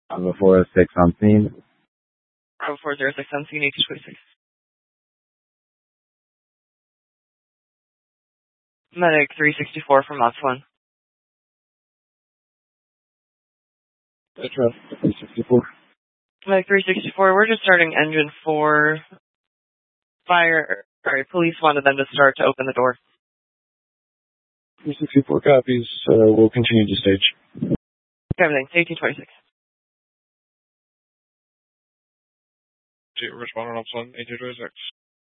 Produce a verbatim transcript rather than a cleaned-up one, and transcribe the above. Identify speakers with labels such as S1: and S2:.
S1: Bravo four oh six on scene.
S2: Bravo four oh six on scene, eighteen twenty-six. Medic three sixty-four from Ops one.
S1: Metro three sixty-four.
S2: Medic three sixty-four, we're just starting engine four. Fire, sorry, police wanted them to start to open the door.
S1: three sixty-four copies. Uh, we'll continue to stage.
S2: Everything, eighteen twenty-six.
S3: Respond on Ops one, eighteen twenty-six.